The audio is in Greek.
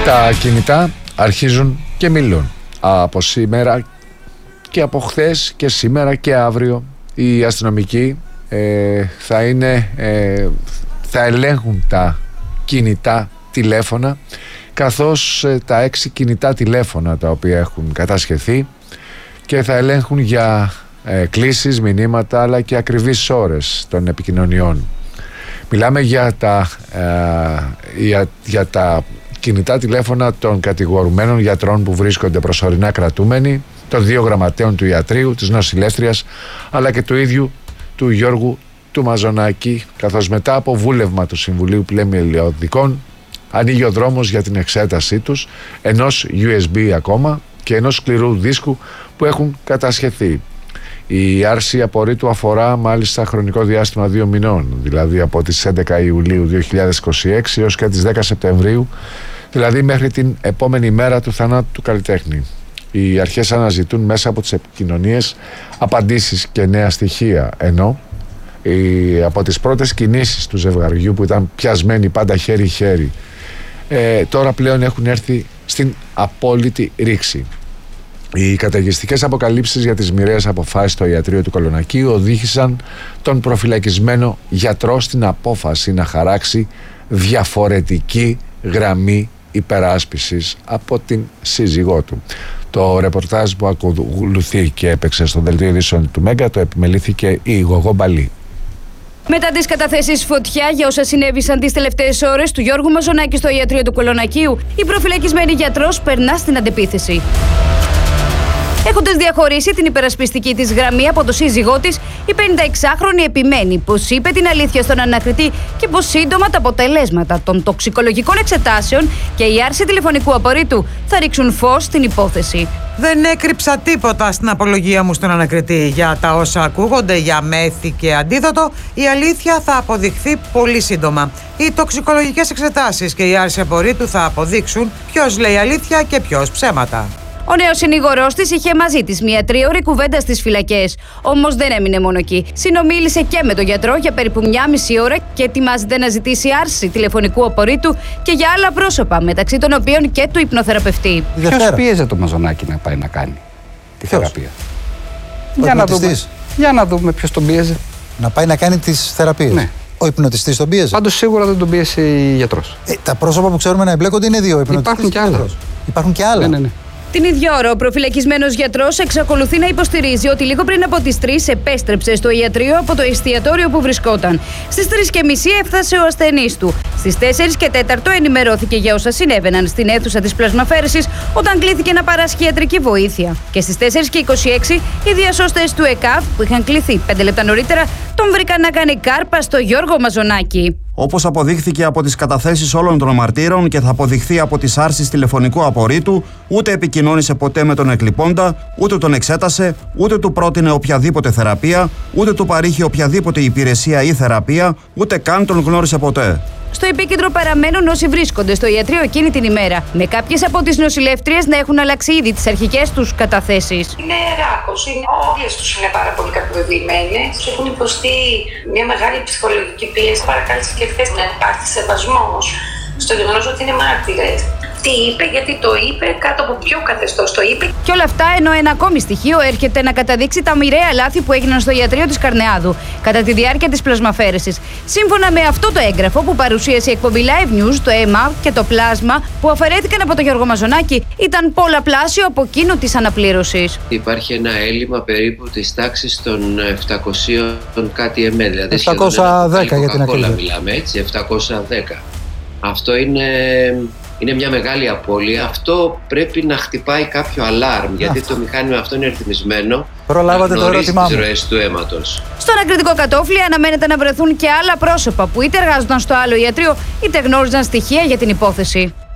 Τα κινητά αρχίζουν και μιλούν. Από σήμερα και από χθες και σήμερα και αύριο οι αστυνομικοί θα ελέγχουν τα κινητά τηλέφωνα, καθώς τα 6 κινητά τηλέφωνα τα οποία έχουν κατασχεθεί, και θα ελέγχουν για κλήσεις, μηνύματα αλλά και ακριβείς ώρες των επικοινωνιών. Μιλάμε για τα κινητά τηλέφωνα των κατηγορουμένων γιατρών που βρίσκονται προσωρινά κρατούμενοι, των 2 γραμματέων του ιατρείου, της νοσηλεύτριας, αλλά και του ίδιου του Γιώργου του Μαζονάκη, καθώς μετά από βούλευμα του Συμβουλίου Πλημελιωδικών ανοίγει ο δρόμος για την εξέτασή τους, ενός USB ακόμα και ενός σκληρού δίσκου που έχουν κατασχεθεί. Η άρση απορρίτου αφορά μάλιστα χρονικό διάστημα 2 μηνών, δηλαδή από τις 11 Ιουλίου 2026 έως και τις 10 Σεπτεμβρίου, δηλαδή μέχρι την επόμενη μέρα του θανάτου του καλλιτέχνη. Οι αρχές αναζητούν μέσα από τις επικοινωνίες απαντήσεις και νέα στοιχεία, ενώ από τις πρώτες κινήσεις του ζευγαριού που ήταν πιασμένοι πάντα χέρι-χέρι, τώρα πλέον έχουν έρθει στην απόλυτη ρήξη. Οι καταιγιστικές αποκαλύψεις για τις μοιραίες αποφάσεις στο ιατρείο του Κολονακίου οδήγησαν τον προφυλακισμένο γιατρό στην απόφαση να χαράξει διαφορετική γραμμή υπεράσπισης από την σύζυγό του. Το ρεπορτάζ που ακολουθεί και έπαιξε στο δελτίο ειδήσεων του Μέγκα το επιμελήθηκε η Γογό Μπαλή. Μετά τις καταθέσεις φωτιά για όσα συνέβησαν τις τελευταίες ώρες του Γιώργου Μαζονάκη στο ιατρείο του Κολονακίου, η προφυλακισμένη γιατρός περνά στην αντεπίθεση. Έχοντας διαχωρίσει την υπερασπιστική της γραμμή από το σύζυγό της, η 56χρονη επιμένει πως είπε την αλήθεια στον ανακριτή και πως σύντομα τα αποτελέσματα των τοξικολογικών εξετάσεων και η άρση τηλεφωνικού απορρίτου θα ρίξουν φως στην υπόθεση. Δεν έκρυψα τίποτα στην απολογία μου στον ανακριτή για τα όσα ακούγονται για μέθη και αντίδοτο. Η αλήθεια θα αποδειχθεί πολύ σύντομα. Οι τοξικολογικές εξετάσεις και η άρση απορρίτου θα αποδείξουν ποιος λέει αλήθεια και ποιος ψέματα. Ο νέος συνήγορός της είχε μαζί της μια 3ωρη κουβέντα στις φυλακές. Όμως δεν έμεινε μόνο εκεί. Συνομίλησε και με τον γιατρό για περίπου 1,5 ώρα και ετοιμάζεται να ζητήσει άρση τηλεφωνικού απορρίτου και για άλλα πρόσωπα, μεταξύ των οποίων και του υπνοθεραπευτή. Ποιος πίεζε το Μαζονάκη να πάει να κάνει τη θεραπεία? Για να δούμε ποιος τον πίεζε. Να πάει να κάνει τις θεραπείες. Ναι. Ο υπνοτιστής τον πίεζε. Πάντως σίγουρα δεν τον πίεσε η γιατρός. Τα πρόσωπα που ξέρουμε να εμπλέκονται είναι 2. Υπάρχουν και άλλα. Υπάρχουν και άλλα. Ναι. Την ίδια ώρα, ο προφυλακισμένος γιατρός εξακολουθεί να υποστηρίζει ότι λίγο πριν από τις 3 επέστρεψε στο ιατρείο από το εστιατόριο που βρισκόταν. Στις 3:30 έφτασε ο ασθενής του. Στις 4 και 4 ενημερώθηκε για όσα συνέβαιναν στην αίθουσα της πλασμαφέρεσης όταν κλήθηκε να παράσχει ιατρική βοήθεια. Και στις 4:26 οι διασώστες του ΕΚΑΒ, που είχαν κληθεί 5 λεπτά νωρίτερα, τον βρήκαν να κάνει κάρπα στο Γιώργο Μαζονάκη. Όπως αποδείχθηκε από τις καταθέσεις όλων των μαρτύρων και θα αποδειχθεί από τις άρσεις τηλεφωνικού απορρίτου, ούτε επικοινώνησε ποτέ με τον εκλειπώντα, ούτε τον εξέτασε, ούτε του πρότεινε οποιαδήποτε θεραπεία, ούτε του παρήχε οποιαδήποτε υπηρεσία ή θεραπεία, ούτε καν τον γνώρισε ποτέ. Στο επίκεντρο παραμένουν όσοι βρίσκονται στο ιατρείο εκείνη την ημέρα, με κάποιες από τις νοσηλεύτριες να έχουν αλλάξει ήδη τις αρχικές τους καταθέσεις. Είναι ράκος, όλες τους είναι πάρα πολύ κακοβεβαιημένες. Έχουν υποστεί μια μεγάλη ψυχολογική πίεση. Παρακάλεσε και χθες να υπάρχει σεβασμός στο γεγονός ότι είναι μάρτυρες. Τι είπε, γιατί το είπε, κάτω από ποιο καθεστώς το είπε. Και όλα αυτά ενώ ένα ακόμη στοιχείο έρχεται να καταδείξει τα μοιραία λάθη που έγιναν στο ιατρείο της Καρνεάδου κατά τη διάρκεια της πλασμαφέρεσης. Σύμφωνα με αυτό το έγγραφο που παρουσίασε η εκπομπή Live News, το αίμα και το πλάσμα που αφαιρέθηκαν από τον Γιώργο Μαζονάκη ήταν πολλαπλάσιο από εκείνο της αναπλήρωσης. Υπάρχει ένα έλλειμμα περίπου της τάξης των 700 κάτι ml, δηλαδή 710 για την ακρίβεια. Μιλάμε έτσι, 710. Αυτό είναι μια μεγάλη απώλεια. Αυτό πρέπει να χτυπάει κάποιο αλάρμ, γιατί το μηχάνημα αυτό είναι ρυθμισμένο. Προλάβατε το ερώτημά μου. Τις ροές του αίματος. Στο ανακριτικό κατόφλι αναμένεται να βρεθούν και άλλα πρόσωπα που είτε εργάζονταν στο άλλο ιατρείο είτε γνώριζαν στοιχεία για την υπόθεση.